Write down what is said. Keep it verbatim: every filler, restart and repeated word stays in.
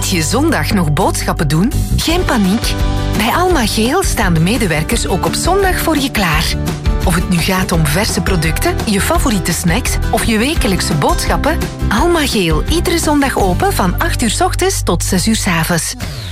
Moet je zondag nog boodschappen doen? Geen paniek. Bij Alma Geel staan de medewerkers ook op zondag voor je klaar. Of het nu gaat om verse producten, je favoriete snacks of je wekelijkse boodschappen, Alma Geel iedere zondag open van acht uur 's ochtends tot zes uur 's avonds.